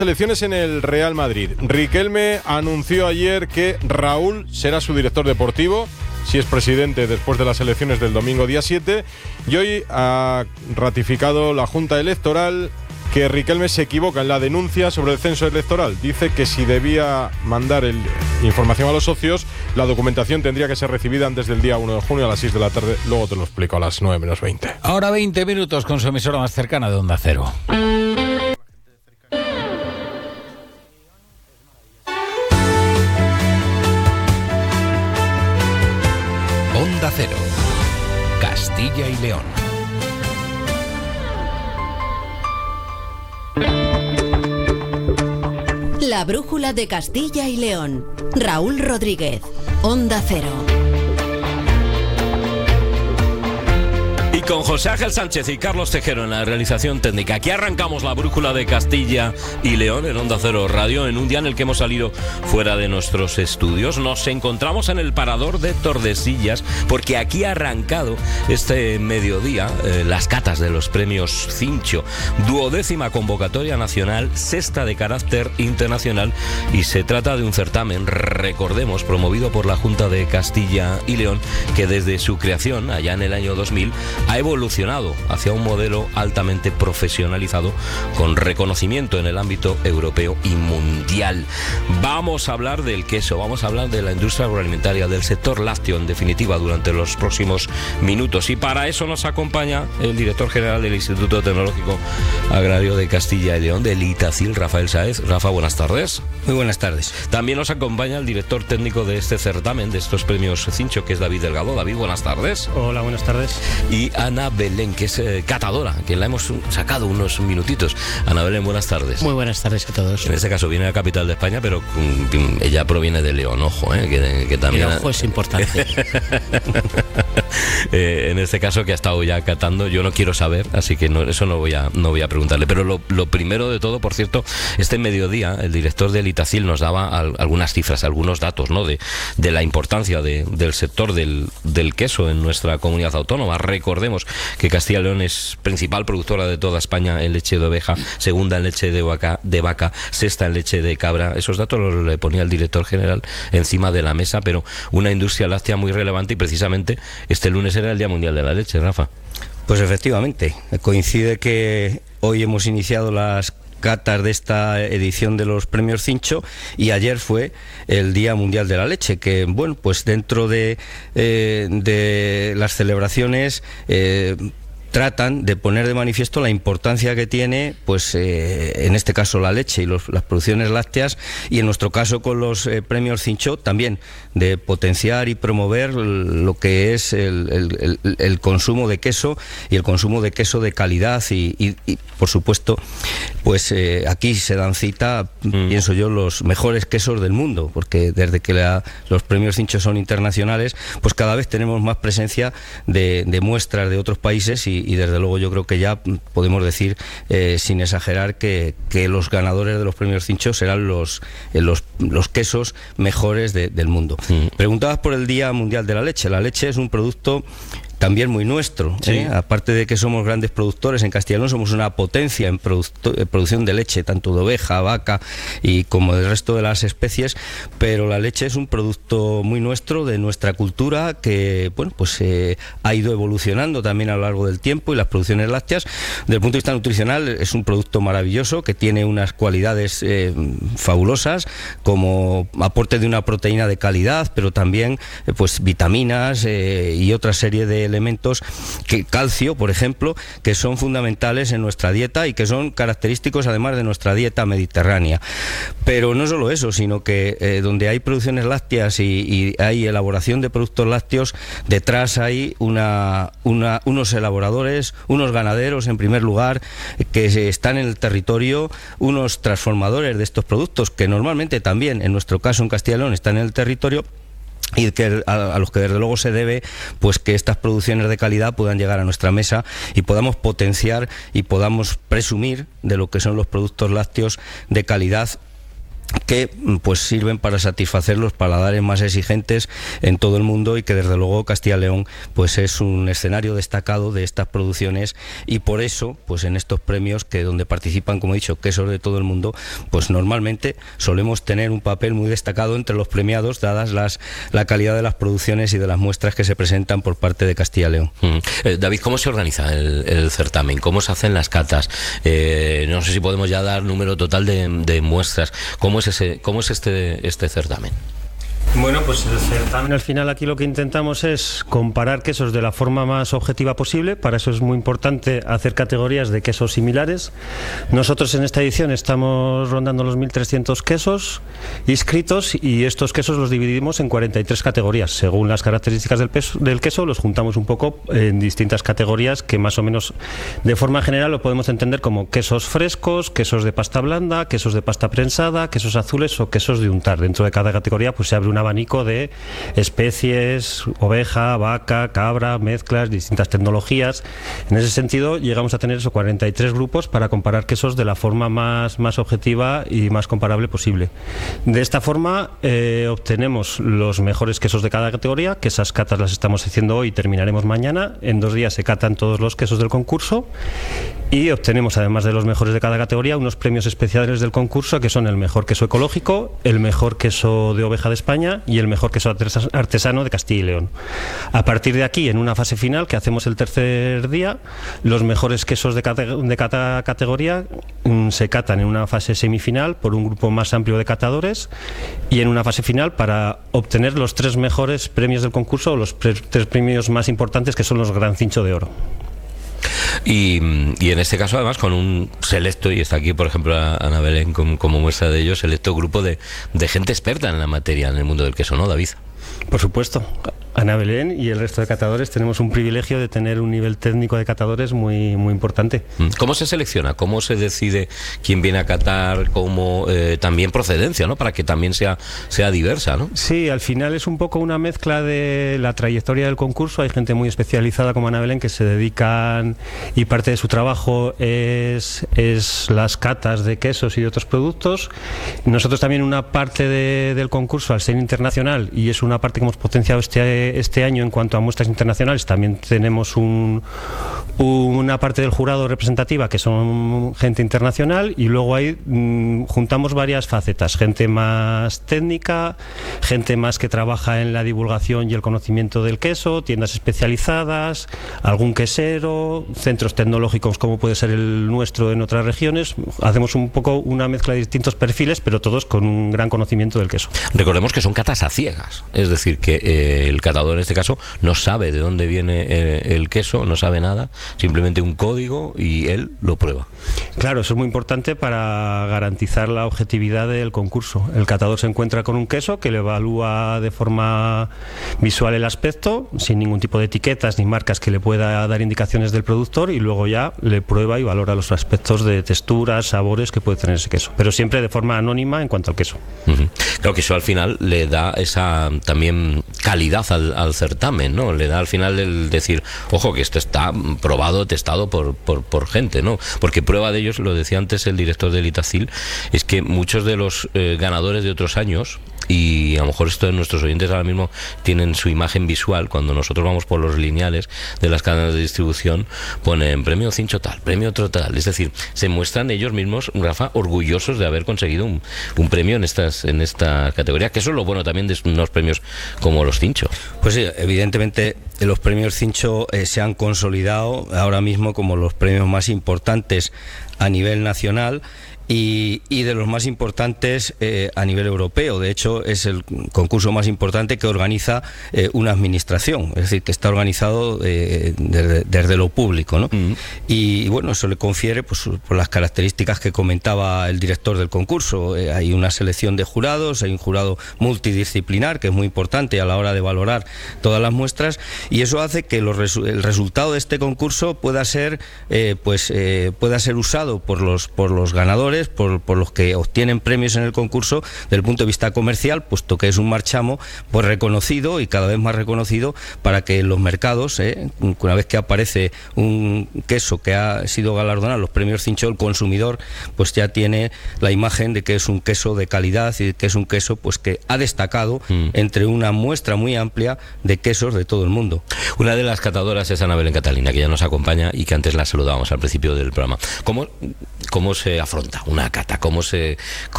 Elecciones en el Real Madrid. Riquelme anunció ayer que Raúl será su director deportivo, si es presidente después de las elecciones del domingo día 7, y hoy ha ratificado la Junta Electoral que Riquelme se equivoca en la denuncia sobre el censo electoral. Dice que si debía mandar información a los socios, la documentación tendría que ser recibida antes del día 1 de junio a las 6 de la tarde. Luego te lo explico a las 9 menos 20. Ahora 20 minutos con su emisora más cercana de Onda Cero. Onda Cero, Castilla y León. La brújula de Castilla y León. Raúl Rodríguez, Onda Cero. Y con José Ángel Sánchez y Carlos Tejero en la realización técnica. Aquí arrancamos la brújula de Castilla y León en Onda Cero Radio, en un día en el que hemos salido fuera de nuestros estudios. Nos encontramos en el parador de Tordesillas, porque aquí ha arrancado este mediodía las catas de los premios Cincho, 12ª convocatoria nacional, 6ª de carácter internacional, y se trata de un certamen, recordemos, promovido por la Junta de Castilla y León, que desde su creación, allá en el año 2000, ha evolucionado hacia un modelo altamente profesionalizado con reconocimiento en el ámbito europeo y mundial. Vamos a hablar del queso, vamos a hablar de la industria agroalimentaria, del sector lácteo, en definitiva, durante los próximos minutos. Y para eso nos acompaña el director general del Instituto Tecnológico Agrario de Castilla y León, del ITACIL, Rafael Sáez. Rafa, buenas tardes. Muy buenas tardes. También nos acompaña el director técnico de este certamen, de estos premios Cincho, que es David Delgado. David, buenas tardes. Hola, buenas tardes. Y Ana Belén, que es catadora, que la hemos sacado unos minutitos. Ana Belén, buenas tardes. Muy buenas tardes a todos. En este caso viene de la capital de España, pero ella proviene de León, ojo, que también... El ojo es importante. En este caso, que ha estado ya catando, yo no quiero saber, así que eso no voy a preguntarle. Pero lo primero de todo, por cierto, este mediodía el director del ITACIL nos daba algunas cifras, algunos datos, ¿no?, de la importancia del sector del queso en nuestra comunidad autónoma. Recordemos que Castilla y León es principal productora de toda España en leche de oveja, segunda en leche de vaca, sexta en leche de cabra. Esos datos los le ponía el director general encima de la mesa, pero una industria láctea muy relevante, y precisamente este lunes era el Día Mundial de la Leche, Rafa. Pues efectivamente, coincide que hoy hemos iniciado las catas de esta edición de los premios Cincho, y ayer fue el Día Mundial de la Leche, que bueno, pues dentro de las celebraciones tratan de poner de manifiesto la importancia que tiene, pues en este caso la leche y las producciones lácteas, y en nuestro caso con los premios Cincho también de potenciar y promover lo que es el consumo de queso, y el consumo de queso de calidad, y por supuesto pues aquí se dan cita, pienso yo, los mejores quesos del mundo, porque desde que los premios Cincho son internacionales, pues cada vez tenemos más presencia de muestras de otros países, y desde luego yo creo que ya podemos decir, sin exagerar, que los ganadores de los premios Cincho serán los quesos mejores del mundo. Preguntabas por el Día Mundial de la Leche. La leche es un producto también muy nuestro, ¿eh? Sí. Aparte de que somos grandes productores en Castilla y León, somos una potencia en producción de leche, tanto de oveja, vaca y como del resto de las especies, pero la leche es un producto muy nuestro, de nuestra cultura, que bueno, pues ha ido evolucionando también a lo largo del tiempo, y las producciones lácteas, desde el punto de vista nutricional, es un producto maravilloso que tiene unas cualidades fabulosas, como aporte de una proteína de calidad, pero también pues vitaminas y otra serie de elementos, calcio, por ejemplo, que son fundamentales en nuestra dieta y que son característicos además de nuestra dieta mediterránea. Pero no solo eso, sino que donde hay producciones lácteas y hay elaboración de productos lácteos, detrás hay unos elaboradores, unos ganaderos en primer lugar, que están en el territorio, unos transformadores de estos productos, que normalmente también, en nuestro caso en Castilla y León, están en el territorio, y que a los que desde luego se debe pues que estas producciones de calidad puedan llegar a nuestra mesa y podamos potenciar y podamos presumir de lo que son los productos lácteos de calidad que pues sirven para satisfacer los paladares más exigentes en todo el mundo, y que desde luego Castilla y León pues es un escenario destacado de estas producciones, y por eso pues en estos premios, que donde participan, como he dicho, quesos de todo el mundo, pues normalmente solemos tener un papel muy destacado entre los premiados, dadas la calidad de las producciones y de las muestras que se presentan por parte de Castilla y León. David, ¿cómo se organiza el certamen? ¿Cómo se hacen las catas? No sé si podemos ya dar número total de muestras. ¿Cómo es este certamen? Bueno, pues el certamen al final aquí lo que intentamos es comparar quesos de la forma más objetiva posible. Para eso es muy importante hacer categorías de quesos similares. Nosotros en esta edición estamos rondando los 1.300 quesos inscritos, y estos quesos los dividimos en 43 categorías. Según las características del queso, los juntamos un poco en distintas categorías que más o menos de forma general lo podemos entender como quesos frescos, quesos de pasta blanda, quesos de pasta prensada, quesos azules o quesos de untar. Dentro de cada categoría pues se abre un abanico de especies, oveja, vaca, cabra, mezclas, distintas tecnologías. En ese sentido llegamos a tener esos 43 grupos para comparar quesos de la forma más objetiva y más comparable posible. De esta forma obtenemos los mejores quesos de cada categoría, que esas catas las estamos haciendo hoy y terminaremos mañana. En 2 días se catan todos los quesos del concurso, y obtenemos, además de los mejores de cada categoría, unos premios especiales del concurso, que son el mejor queso ecológico, el mejor queso de oveja de España y el mejor queso artesano de Castilla y León. A partir de aquí, en una fase final que hacemos el tercer día, los mejores quesos de cada categoría se catan en una fase semifinal por un grupo más amplio de catadores, y en una fase final para obtener los 3 mejores premios del concurso, o los 3 premios más importantes, que son los Gran Cincho de Oro. Y en este caso, además, con un selecto, y está aquí por ejemplo Ana Belén como muestra de ello, selecto grupo de gente experta en la materia, en el mundo del queso, ¿no, David? Por supuesto. Ana Belén y el resto de catadores tenemos un privilegio de tener un nivel técnico de catadores muy importante. ¿Cómo se selecciona? ¿Cómo se decide quién viene a catar? ¿Cómo también procedencia, ¿no? Para que también sea diversa, ¿no? Sí, al final es un poco una mezcla de la trayectoria del concurso. Hay gente muy especializada como Ana Belén que se dedican, y parte de su trabajo es las catas de quesos y de otros productos. Nosotros también, una parte del concurso, al ser internacional, y es una parte que hemos potenciado este año en cuanto a muestras internacionales, también tenemos una parte del jurado representativa que son gente internacional, y luego ahí juntamos varias facetas: gente más técnica, gente más que trabaja en la divulgación y el conocimiento del queso, tiendas especializadas, algún quesero, centros tecnológicos como puede ser el nuestro en otras regiones. Hacemos un poco una mezcla de distintos perfiles, pero todos con un gran conocimiento del queso. Recordemos que son catas a ciegas, es decir, que el catador en este caso no sabe de dónde viene el queso, no sabe nada, simplemente un código, y él lo prueba. Claro, eso es muy importante para garantizar la objetividad del concurso. El catador se encuentra con un queso que le evalúa de forma visual el aspecto, sin ningún tipo de etiquetas ni marcas que le pueda dar indicaciones del productor, y luego ya le prueba y valora los aspectos de texturas, sabores que puede tener ese queso, pero siempre de forma anónima en cuanto al queso. Claro que eso al final le da esa también calidad al certamen, ¿no? Le da al final el decir, ojo, que esto está probado, testado por gente, ¿no? Porque prueba de ellos, lo decía antes el director del Itacil, es que muchos de los ganadores de otros años, y a lo mejor esto de nuestros oyentes ahora mismo tienen su imagen visual, cuando nosotros vamos por los lineales de las cadenas de distribución, ponen premio Cincho tal, premio otro tal, es decir, se muestran ellos mismos, Rafa, orgullosos de haber conseguido un premio en esta categoría, que eso es lo bueno también de unos premios como los Cincho. Pues sí, evidentemente los premios Cincho se han consolidado ahora mismo como los premios más importantes a nivel nacional, y de los más importantes a nivel europeo. De hecho, es el concurso más importante que organiza una administración, es decir, que está organizado desde lo público, ¿no? Y bueno, eso le confiere pues, por las características que comentaba el director del concurso. Hay una selección de jurados, hay un jurado multidisciplinar que es muy importante a la hora de valorar todas las muestras, y eso hace que el resultado de este concurso pueda ser usado por los ganadores importantes por los que obtienen premios en el concurso desde el punto de vista comercial, puesto que es un marchamo pues reconocido y cada vez más reconocido para que en los mercados, una vez que aparece un queso que ha sido galardonado los premios Cincho, el consumidor pues ya tiene la imagen de que es un queso de calidad y que es un queso pues que ha destacado entre una muestra muy amplia de quesos de todo el mundo. Una de las catadoras es Ana Belén Catalina, que ya nos acompaña y que antes la saludábamos al principio del programa. ¿Cómo se afronta una cata? ¿Cómo